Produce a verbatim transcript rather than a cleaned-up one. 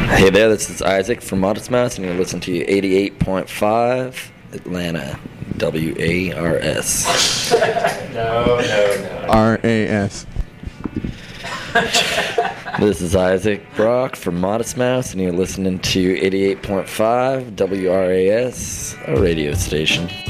Hey there, this is Isaac from Modest Mouse, and you're listening to eighty-eight point five Atlanta, W A R S. No, no, no. R A S. This is Isaac Brock from Modest Mouse, and you're listening to eighty-eight point five W R A S, a radio station.